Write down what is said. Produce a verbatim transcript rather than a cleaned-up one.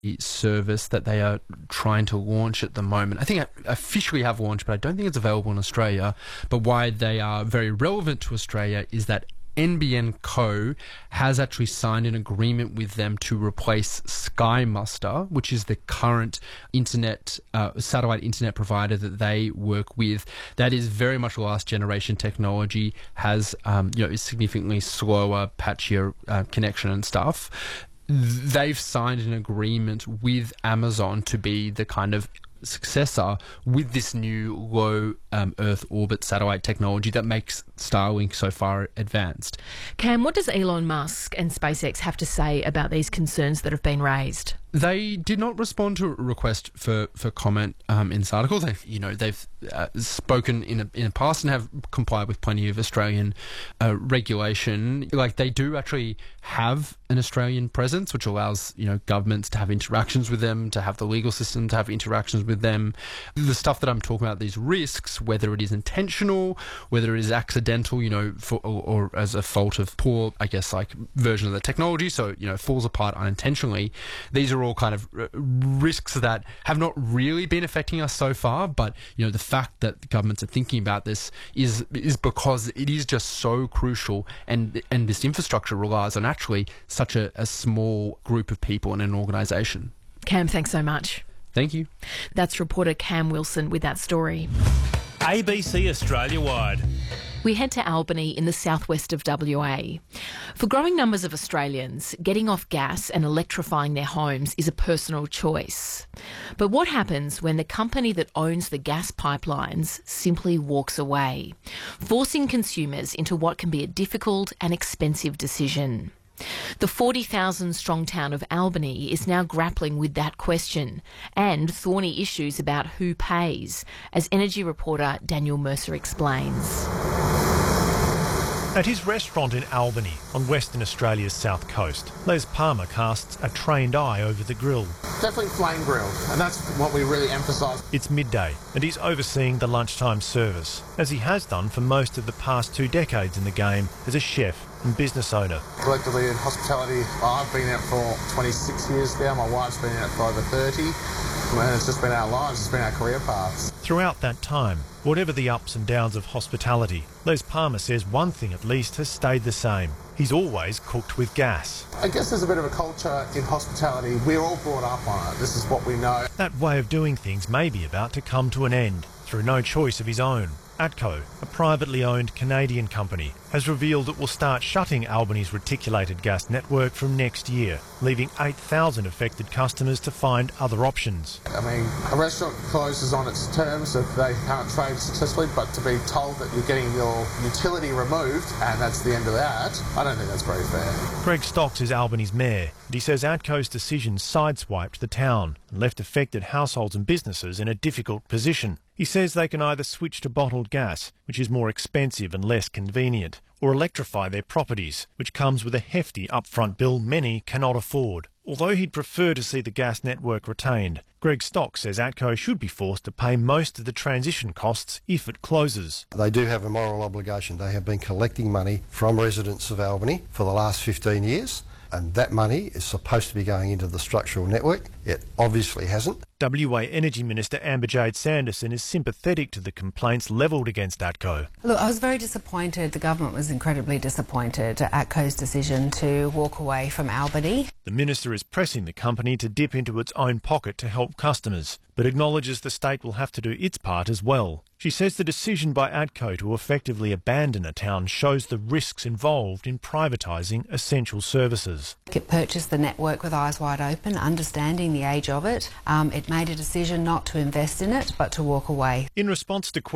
service that they are trying to launch at the moment. I think I officially have launched, but I don't think it's available in Australia. But why they are very relevant to Australia is that N B N Co has actually signed an agreement with them to replace Sky Muster, which is the current internet uh, satellite internet provider that they work with. That is very much last generation technology, has um, you know is significantly slower, patchier uh, connection and stuff. They've signed an agreement with Amazon to be the kind of successor with this new low um, Earth orbit satellite technology that makes Starlink so far advanced. Cam, what does Elon Musk and SpaceX have to say about these concerns that have been raised? They did not respond to a request for, for comment um, in this article. They've, you know, they've uh, spoken in a, in the past and have complied with plenty of Australian uh, regulation. Like, they do actually have an Australian presence, which allows, you know, governments to have interactions with them, to have the legal system to have interactions with them. The stuff that I'm talking about, these risks, whether it is intentional, whether it is accidental, you know, for, or, or as a fault of poor, I guess, like version of the technology, so, you know, falls apart unintentionally. These are all kind of risks that have not really been affecting us so far, but you know the fact that governments are thinking about this is is because it is just so crucial, and and this infrastructure relies on actually such a, a small group of people in an organisation. Cam, thanks so much. Thank you. That's reporter Cam Wilson with that story. A B C Australia-wide. We head to Albany in the southwest of W A. For growing numbers of Australians, getting off gas and electrifying their homes is a personal choice. But what happens when the company that owns the gas pipelines simply walks away, forcing consumers into what can be a difficult and expensive decision? The forty thousand strong town of Albany is now grappling with that question and thorny issues about who pays, as energy reporter Daniel Mercer explains. At his restaurant in Albany, on Western Australia's south coast, Les Palmer casts a trained eye over the grill. Definitely flame grilled, and that's what we really emphasise. It's midday, and he's overseeing the lunchtime service, as he has done for most of the past two decades in the game as a chef and business owner. Collectively in hospitality, I've been out for twenty-six years now, my wife's been out for over thirty, and it's just been our lives, it's been our career paths. Throughout that time, whatever the ups and downs of hospitality, Les Palmer says one thing at least has stayed the same. He's always cooked with gas. I guess there's a bit of a culture in hospitality. We're all brought up on it. This is what we know. That way of doing things may be about to come to an end through no choice of his own. ATCO, a privately owned Canadian company, has revealed it will start shutting Albany's reticulated gas network from next year, leaving eight thousand affected customers to find other options. I mean, a restaurant closes on its terms if they can't trade successfully, but to be told that you're getting your utility removed and that's the end of that, I don't think that's very fair. Greg Stocks is Albany's mayor, and he says ATCO's decision sideswiped the town and left affected households and businesses in a difficult position. He says they can either switch to bottled gas, which is more expensive and less convenient, or electrify their properties, which comes with a hefty upfront bill many cannot afford. Although he'd prefer to see the gas network retained, Greg Stock says ATCO should be forced to pay most of the transition costs if it closes. They do have a moral obligation. They have been collecting money from residents of Albany for the last fifteen years, and that money is supposed to be going into the structural network. It obviously hasn't. W A Energy Minister Amber-Jade Sanderson is sympathetic to the complaints levelled against ATCO. Look, I was very disappointed. The government was incredibly disappointed at ATCO's decision to walk away from Albany. The minister is pressing the company to dip into its own pocket to help customers, but acknowledges the state will have to do its part as well. She says the decision by ATCO to effectively abandon a town shows the risks involved in privatising essential services. It purchased the network with eyes wide open, understanding the age of it. Um, it made a decision not to invest in it, but to walk away. In response to